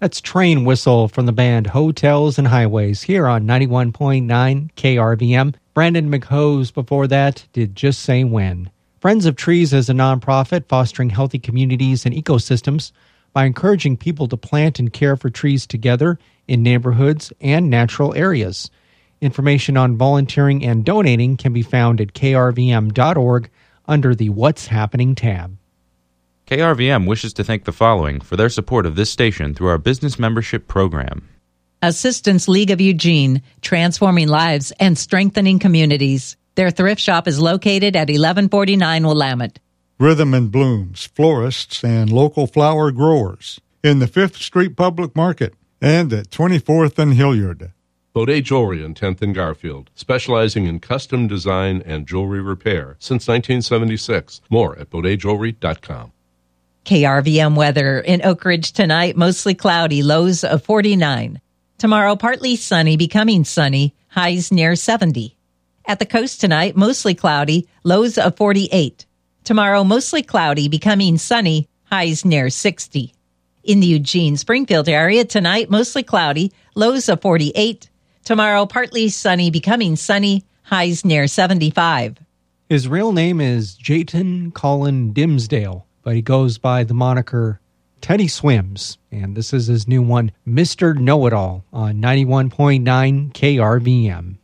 That's Train Whistle from the band Hotels and Highways here on 91.9 KRVM. Brandon McHose before that did Just Say When. Friends of Trees is a nonprofit fostering healthy communities and ecosystems by encouraging people to plant and care for trees together in neighborhoods and natural areas. Information on volunteering and donating can be found at krvm.org under the What's Happening tab. KRVM wishes to thank the following for their support of this station through our business membership program. Assistance League of Eugene, transforming lives and strengthening communities. Their thrift shop is located at 1149 Willamette. Rhythm and Blooms, florists and local flower growers in the 5th Street Public Market and at 24th and Hilliard. Baudet Jewelry on 10th and Garfield, specializing in custom design and jewelry repair since 1976. More at BaudetJewelry.com. KRVM weather in Oak Ridge tonight, mostly cloudy, lows of 49. Tomorrow, partly sunny, becoming sunny, highs near 70. At the coast tonight, mostly cloudy, lows of 48. Tomorrow, mostly cloudy, becoming sunny, highs near 60. In the Eugene-Springfield area, tonight, mostly cloudy, lows of 48. Tomorrow, partly sunny, becoming sunny, highs near 75. His real name is Jayton Colin Dimsdale, but he goes by the moniker Teddy Swims, and this is his new one, Mr. Know-It-All, on 91.9 KRVM.